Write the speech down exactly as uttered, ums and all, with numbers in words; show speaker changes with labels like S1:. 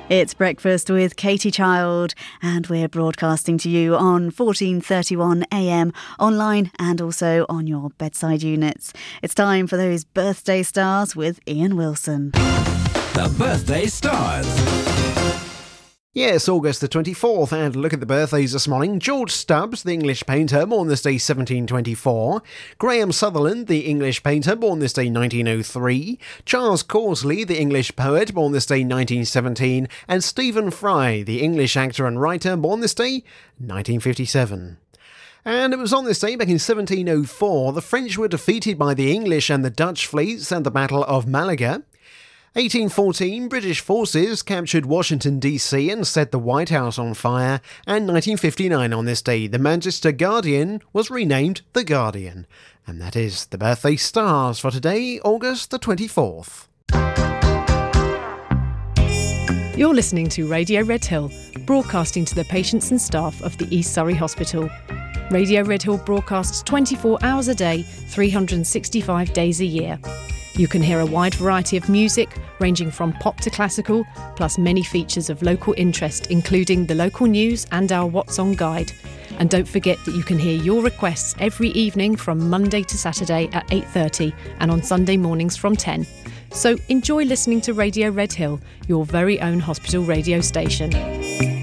S1: It's Breakfast with Katie Child, and we're broadcasting to you on fourteen thirty-one A M, online and also on your bedside units. It's time for those birthday stars with Ian Wilson.
S2: The Birthday Stars.
S3: Yes, August the twenty-fourth, and look at the birthdays this morning. George Stubbs, the English painter, born this day seventeen twenty-four. Graham Sutherland, the English painter, born this day nineteen oh three. Charles Causley, the English poet, born this day nineteen seventeen. And Stephen Fry, the English actor and writer, born this day nineteen fifty-seven. And it was on this day, back in seventeen oh four, the French were defeated by the English and the Dutch fleets at the Battle of Malaga. eighteen fourteen, British forces captured Washington, D C and set the White House on fire, and nineteen fifty-nine on this day, the Manchester Guardian was renamed The Guardian. And that is the birthday stars for today, August the twenty-fourth.
S4: You're listening to Radio Red Hill, broadcasting to the patients and staff of the East Surrey Hospital. Radio Red Hill broadcasts twenty-four hours a day, three hundred sixty-five days a year. You can hear a wide variety of music, ranging from pop to classical, plus many features of local interest, including the local news and our What's On guide. And don't forget that you can hear your requests every evening from Monday to Saturday at eight thirty and on Sunday mornings from ten. So enjoy listening to Radio Red Hill, your very own hospital radio station.